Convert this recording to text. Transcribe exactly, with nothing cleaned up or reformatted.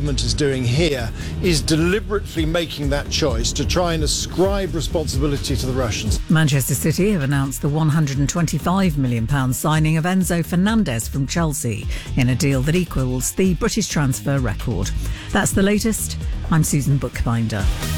government is doing here is deliberately making that choice to try and ascribe responsibility to the Russians. Manchester City have announced the one hundred twenty-five million pounds signing of Enzo Fernandez from Chelsea in a deal that equals the British transfer record. That's the latest. I'm Susan Bookbinder.